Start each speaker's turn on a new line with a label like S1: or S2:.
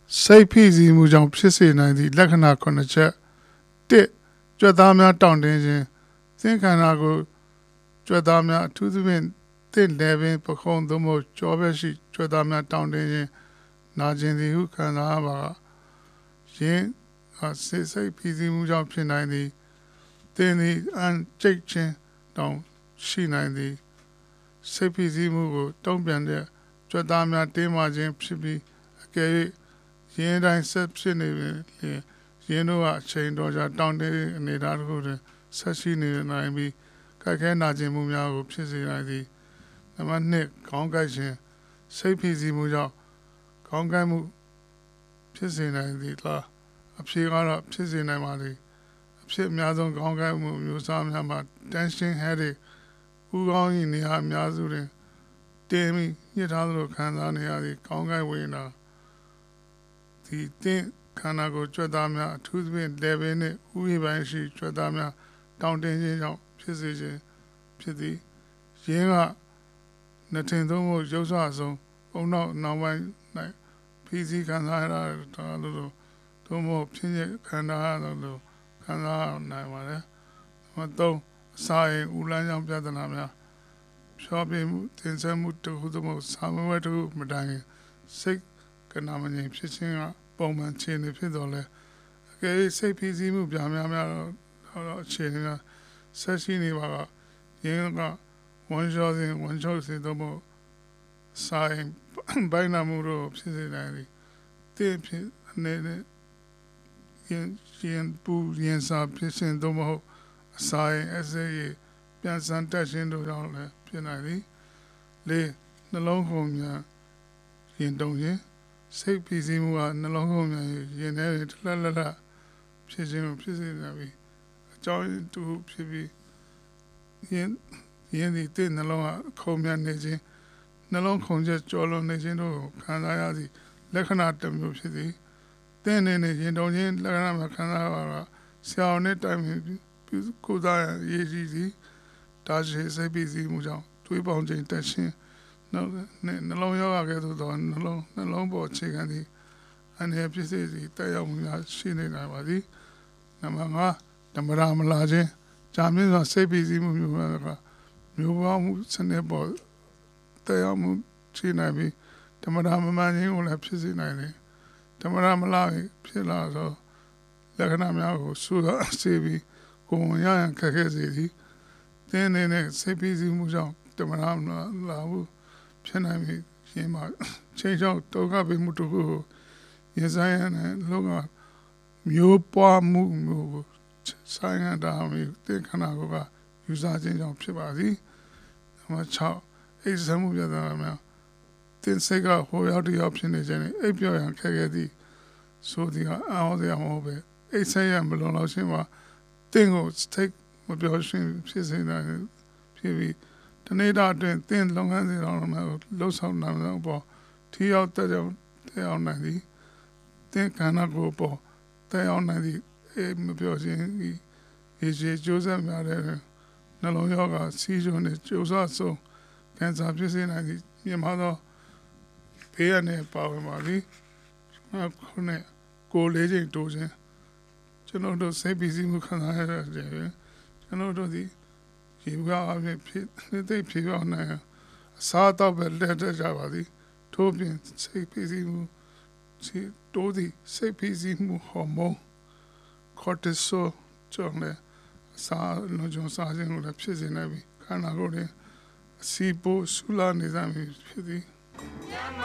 S1: စိတ်ဖိစီးမှုကြောင့်ဖြစ်စေနိုင်သည့်လက္ခဏာ9ချက်1ကြွက်သားများတောင့်တင်းခြင်းသင်္ခန္ဓာကိုကြွက်သားများအထူးသဖြင့်သင့်လည်းပင်ပခုံးသို့မဟုတ်ကြောဘက်ရှိကြွက်သားများတောင့်တင်းခြင်းနာကျင်သည်ဟုခံစားရပါကယင်းစိတ်ဖိစီးမှုကြောင့်ဖြစ်နိုင်သည်သင်သည်အန်ကျိတ်ခြင်းတောင်ရှိနိုင်သည်စိတ်ဖိစီးမှုကိုတုံ့ပြန်တဲ့ကြွက်သားများတင်းမာခြင်းဖြစ်ပြီးအကယ်၍ရင်းတိုင်းဆက်ဖြစ်နေပြီရင်းတို့ကအချိန်တော်ကြာတောင့်တင်းအနေထားတစ်ခုတွင်ဆက်ရှိနေနိုင်ပြီးကြိုက်ခဲနာကျင်မှုများကိုဖြစ်စေနိုင်သည်နံပါတ်2ခေါင်းကိုက်ခြင်းစိတ်ဖိစီးမှုကြောင့်ခေါင်းကိုက်မှုဖြစ်စေနိုင်သည်လားအဖြေကတော့ဖြစ်စေနိုင်ပါသည်အဖြစ်အများဆုံးခေါင်းကိုက်မှုမျိုးစားများမှာ tension headache ဦးခေါင်း၏နေရာအများစုတွင်တင်းပြီးညှစ်ထားသလိုခံစားနေရသည့်ခေါင်းကိုက်ဝေဒနာဒီတင်းခန္ဓာကိုယ်ကြွက်သားများအထူးသဖြင့် level နှင့်ဥယျာဉ်ပိုင်းရှိကြွက်သားများတောင့်တင်းခြင်းကြောင့်ဖြစ်စေခြင်းဖြစ်သည်ရင်းကနှစ်ထင်သုံးဖို့ရုပ်ဆအဆုံးအုံနောက်ပိုင်း၌ဖိစီးခံစားရတာလို့သို့မဟုတ်ဖြစ်ရခန္ဓာလို့ခံစားနိုင်ပါတယ်နံပါတ်3အစာရင်ဦးလန်းကြောင့်ပြဿနာများဖြောပြမှုတင်ဆက်မှုတခုသို့မဟုတ်စာမဝဲတခုမတိုင်ခင်စိတ်ကနာမငြိမ်ဖြစ်ခြင်းကပုံမှန်ခြေနေဖြစ်တော်လဲအကယ်၍စိတ်ဖိစီးမှုပြများတော့အခြေအနေကဆက်ရှိနေပါကရင်းကဝန်လျှောစဉ်သို့မဟုတ်စာရင်ဘိုင်းနာမှုတို့ဖြစ်စေနိုင်သည်တည်ဖြစ်အနေနဲ့ရင်စာဖြစ်စဉ်သို့မဟုတ်အစာရင်အစေးပြန်စံတက်ခြင်းတို့ကြောင့်လည်းဖြစ်နိုင်သည်၄နှလုံးခုန်များရင်တုံခြင်းစိတ်ဖိစီးမှုကနှလုံးခုန်များရင်ထဲထလက်ဖြစ်ခြင်းကိုဖြစ်စေနိုင်ပြီးအကြောင်းတူဖြစ်ပြီးယင်းဒီတဲ့နှလုံးကခုန်များနေခြင်းနှလုံးခုန်ချက်ကြော်လွန်နေခြင်းတို့ကိုခံစားရသည့်လက္ခဏာတစ်မျိုးဖြစ်သည်တဲ့နေရင်တုံခြင်းလက္ခဏာမှာခံစားရတာဆရာနဲ့တိုင်ပြီးကိုယ်စားရည်ကြီးသည်ဒါရှိစိတ်ဖိစီးမှုကြောင့်တွေးပေါင်းခြင်းတက်ခြင်းနှလုံးရောဂါကဲ့သို့သောနှလုံးပေါ်အခြေခံသည့်အနေဖြစ်စေသည့်တက်ရောက်မှုများရှိနေနိုင်ပါသည်နံပါတ်5ဓမ္မရာမလာခြင်းဂျာမင်းစွာစိတ်ဖိစီးမှုမျိုးများကမျိုးပေါင်းမှုစနစ်ပေါ်တက်ရောက်မှုရှိနိုင်ပြီးဓမ္မရာမမှန်ခြင်းကိုလည်းဖြစ်စေနိုင်တယ်ဓမ္မရာမလာဖြစ်လာသောလက္ခဏာများကိုဆူဆေးပြီးကိုယ်ဝင်ရန်ခက်ခဲစေသည်တင်းနေတဲ့စိတ်ဖိစီးမှုကြောင့်ဓမ္မရာမလာဘူးဖြစ်နိုင်ပြီးရင်မှာချိန်ချောက်တောကပေးမှုတို့ကိုရင်ဆိုင်ရတဲ့လောကမျိုးပွားမှုမျိုးဆိုင်ရတာမျိုးတင်ခနာကယူဆခြင်းကြောင့်ဖြစ်ပါသည်နံပါတ်6အိပ်စက်မှုပြဿနာများတင်စိတ်ကဟိုရောက်တရောက်ဖြစ်နေခြင်းနဲ့အိပ်ပျော်ရန်ခက်ခဲသည့်ဆိုသည်ကအောင်းစရာမဟုတ်ပဲအိပ်ဆက်ရမလုံလောက်ခြင်းမှာတင်ကိုစိတ်မပျော်ရွှင်ဖြစ်စေနိုင်ဖြစ်ပြီးတနေ့တာအတွင်းတင်လုပ်ငန်းစဉ်တော်များလှုပ်ဆောင်နိုင်တဲ့အပေါ်ထိရောက်တဲ့အောင်နိုင်သည်တင်ခန္ဓာကိုယ်ပေါ်တဲ့အောင်နိုင်သည်မပျော်ခြင်းရေကျိုးဆက်များတဲ့နှလုံးရောဂါစီးကျုံနဲ့ကျိုးစားဆုံးကင်ဆာဖြစ်စေနိုင်သည့်မြင်မှာသောဘေးရန်နဲ့ပါဝင်ပါသည်ခုနဲ့ကိုယ်လေးချိန်တိုးခြင်းကျွန်တော်တို့စိတ်ဖိစီးမှုခံစားရတဲ့ကျွန်တော်တို့ဒီရေကအဖြစ်ဖြစ်ဖြစ်အောင်နိုင်အစားတော့ပဲလက်ထကြပါသည်ထို့ပြင်စိတ်ဖိစီးမှုတိုးသည့်စိတ်ဖိစီးမှုဟော်မုန်းကော်တီဆိုကြောင့်လည်းစားလုံးစုံစားခြင်းကိုလည်းဖြစ်စေနိုင်ပြီးခန္ဓာကိုယ်တွင်အစီပိုးဆူလာနေစမ်းဖြစ်သည်